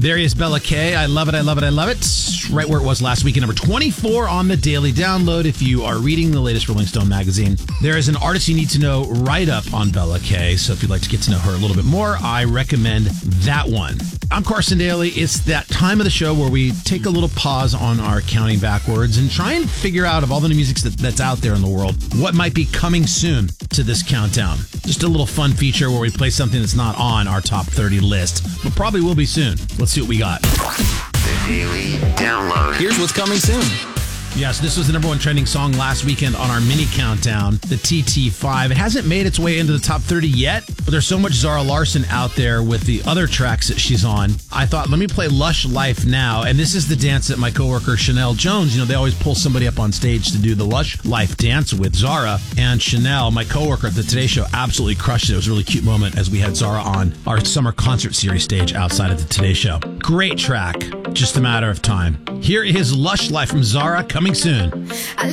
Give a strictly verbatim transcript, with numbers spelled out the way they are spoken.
There is Bella K. I love it, I love it, I love it. Right where it was last week, at number twenty-four on the Daily Download. If you are reading the latest Rolling Stone magazine, there is an artist you need to know write-up on Bella K. So if you'd like to get to know her a little bit more, I recommend that one. I'm Carson Daly. It's that time of the show where we take a little pause on our counting backwards and try and figure out, of all the new music that, that's out there in the world, what might be coming soon to this countdown. Just a little fun feature where we play something that's not on our top thirty list, but probably will be soon. Let's see what we got. The Daily Download. Here's what's coming soon. Yes, this was the number one trending song last weekend on our mini countdown, the T T five. It hasn't made its way into the top thirty yet, but there's so much Zara Larsson out there with the other tracks that she's on. I thought, let me play Lush Life now. And this is the dance that my coworker Chanel Jones, you know, they always pull somebody up on stage to do the Lush Life dance with Zara. And Chanel, my coworker at the Today Show, absolutely crushed it. It was a really cute moment as we had Zara on our summer concert series stage outside of the Today Show. Great track, just a matter of time. Here is Lush Life from Zara, coming soon.